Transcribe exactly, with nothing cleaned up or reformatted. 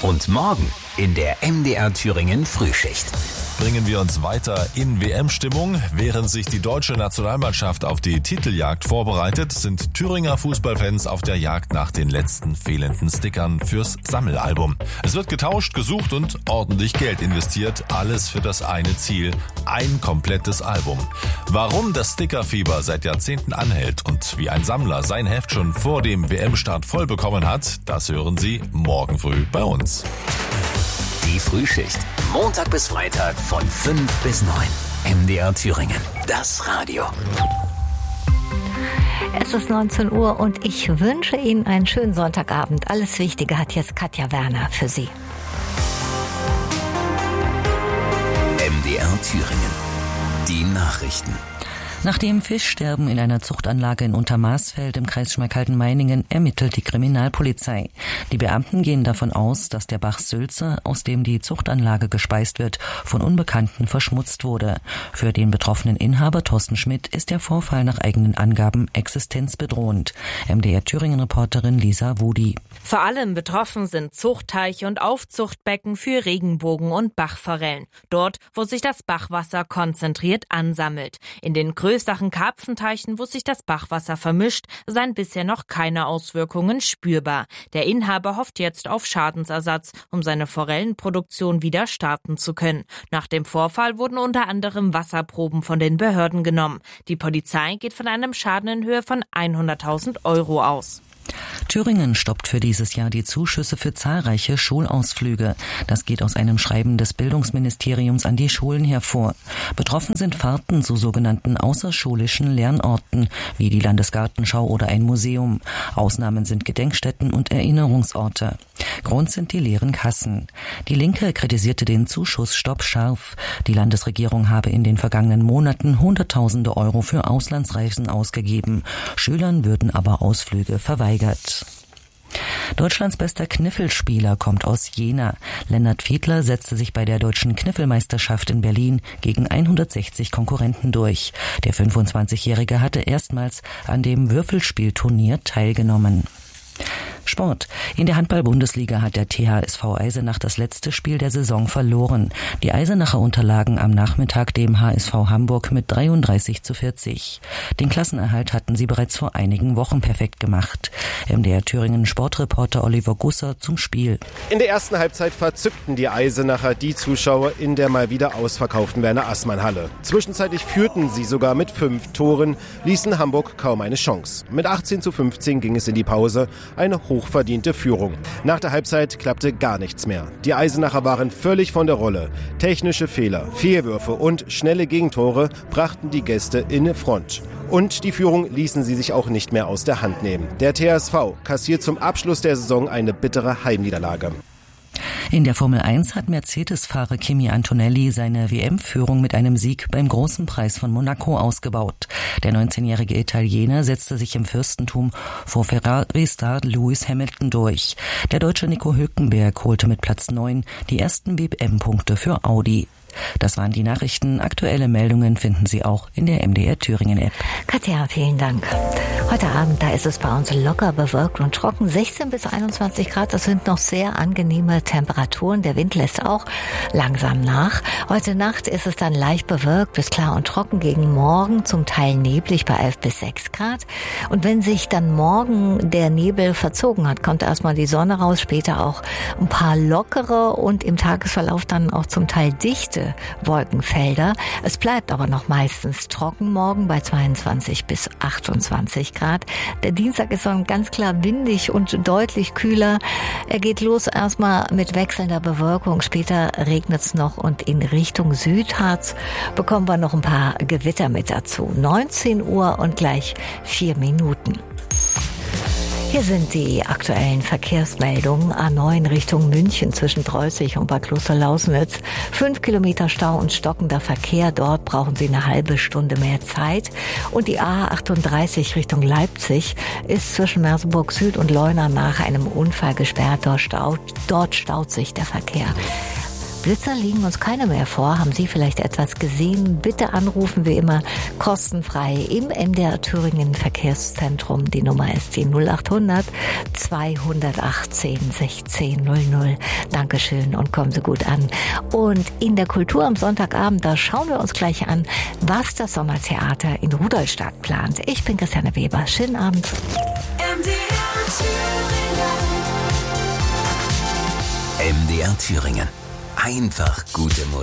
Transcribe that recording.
Und morgen in der M D R Thüringen Frühschicht. Bringen wir uns weiter in W M-Stimmung. Während sich die deutsche Nationalmannschaft auf die Titeljagd vorbereitet, sind Thüringer Fußballfans auf der Jagd nach den letzten fehlenden Stickern fürs Sammelalbum. Es wird getauscht, gesucht und ordentlich Geld investiert. Alles für das eine Ziel: ein komplettes Album. Warum das Stickerfieber seit Jahrzehnten anhält und wie ein Sammler sein Heft schon vor dem W M-Start voll bekommen hat, das hören Sie morgen früh bei uns. Die Frühschicht. Montag bis Freitag von fünf bis neun. M D R Thüringen. Das Radio. Es ist neunzehn Uhr und ich wünsche Ihnen einen schönen Sonntagabend. Alles Wichtige hat jetzt Katja Werner für Sie. M D R Thüringen. Die Nachrichten. Nach dem Fischsterben in einer Zuchtanlage in Untermaßfeld im Kreis Schmalkalden-Meiningen ermittelt die Kriminalpolizei. Die Beamten gehen davon aus, dass der Bach Sülze, aus dem die Zuchtanlage gespeist wird, von Unbekannten verschmutzt wurde. Für den betroffenen Inhaber Thorsten Schmidt ist der Vorfall nach eigenen Angaben existenzbedrohend. M D R Thüringen-Reporterin Lisa Wudi. Vor allem betroffen sind Zuchtteiche und Aufzuchtbecken für Regenbogen- und Bachforellen. Dort, wo sich das Bachwasser konzentriert ansammelt. In den größeren Karpfenteichen, wo sich das Bachwasser vermischt, seien bisher noch keine Auswirkungen spürbar. Der Inhaber hofft jetzt auf Schadensersatz, um seine Forellenproduktion wieder starten zu können. Nach dem Vorfall wurden unter anderem Wasserproben von den Behörden genommen. Die Polizei geht von einem Schaden in Höhe von hunderttausend Euro aus. Thüringen stoppt für dieses Jahr die Zuschüsse für zahlreiche Schulausflüge. Das geht aus einem Schreiben des Bildungsministeriums an die Schulen hervor. Betroffen sind Fahrten zu sogenannten außerschulischen Lernorten, wie die Landesgartenschau oder ein Museum. Ausnahmen sind Gedenkstätten und Erinnerungsorte. Grund sind die leeren Kassen. Die Linke kritisierte den Zuschussstopp scharf. Die Landesregierung habe in den vergangenen Monaten Hunderttausende Euro für Auslandsreisen ausgegeben. Schülern würden aber Ausflüge verweigert. Deutschlands bester Kniffelspieler kommt aus Jena. Lennart Fiedler setzte sich bei der deutschen Kniffelmeisterschaft in Berlin gegen hundertsechzig Konkurrenten durch. Der fünfundzwanzigjährige hatte erstmals an dem Würfelspielturnier teilgenommen. Sport. In der Handball-Bundesliga hat der T H S V Eisenach das letzte Spiel der Saison verloren. Die Eisenacher unterlagen am Nachmittag dem H S V Hamburg mit dreiunddreißig zu vierzig. Den Klassenerhalt hatten sie bereits vor einigen Wochen perfekt gemacht. M D R Thüringen Sportreporter Oliver Gusser zum Spiel. In der ersten Halbzeit verzückten die Eisenacher die Zuschauer in der mal wieder ausverkauften Werner-Assmann-Halle. Zwischenzeitlich führten sie sogar mit fünf Toren, ließen Hamburg kaum eine Chance. Mit achtzehn zu fünfzehn ging es in die Pause, eine hochverdiente Führung. Nach der Halbzeit klappte gar nichts mehr. Die Eisenacher waren völlig von der Rolle. Technische Fehler, Fehlwürfe und schnelle Gegentore brachten die Gäste in Front. Und die Führung ließen sie sich auch nicht mehr aus der Hand nehmen. Der T H S V kassiert zum Abschluss der Saison eine bittere Heimniederlage. In der Formel eins hat Mercedes-Fahrer Kimi Antonelli seine W M-Führung mit einem Sieg beim Großen Preis von Monaco ausgebaut. Der neunzehnjährige Italiener setzte sich im Fürstentum vor Ferrari-Star Lewis Hamilton durch. Der Deutsche Nico Hülkenberg holte mit Platz neun die ersten W M-Punkte für Audi. Das waren die Nachrichten. Aktuelle Meldungen finden Sie auch in der M D R Thüringen-App. Katja, vielen Dank. Heute Abend, da ist es bei uns locker bewölkt und trocken. sechzehn bis einundzwanzig Grad, das sind noch sehr angenehme Temperaturen. Der Wind lässt auch langsam nach. Heute Nacht ist es dann leicht bewölkt bis klar und trocken. Gegen morgen zum Teil neblig bei elf bis sechs Grad. Und wenn sich dann morgen der Nebel verzogen hat, kommt erstmal die Sonne raus, später auch ein paar lockere und im Tagesverlauf dann auch zum Teil dichte Wolkenfelder. Es bleibt aber noch meistens trocken morgen bei zweiundzwanzig bis achtundzwanzig Grad. Der Dienstag ist dann ganz klar windig und deutlich kühler. Er geht los erstmal mit wechselnder Bewölkung. Später regnet es noch und in Richtung Südharz bekommen wir noch ein paar Gewitter mit dazu. neunzehn Uhr und gleich vier Minuten. Hier sind die aktuellen Verkehrsmeldungen. A neun Richtung München zwischen Preußig und Bad Klosterlausnitz. Fünf Kilometer Stau und stockender Verkehr. Dort brauchen Sie eine halbe Stunde mehr Zeit. Und die A achtunddreißig Richtung Leipzig ist zwischen Merseburg Süd und Leuna nach einem Unfall gesperrt. Dort staut, dort staut sich der Verkehr. Blitzer liegen uns keine mehr vor. Haben Sie vielleicht etwas gesehen? Bitte anrufen, wie immer, kostenfrei im M D R Thüringen Verkehrszentrum. Die Nummer ist die null acht hundert zweihundertachtzehn sechzehn null null. Dankeschön und kommen Sie gut an. Und in der Kultur am Sonntagabend, da schauen wir uns gleich an, was das Sommertheater in Rudolstadt plant. Ich bin Christiane Weber. Schönen Abend. M D R Thüringen. M D R Thüringen. Einfach gute Musik.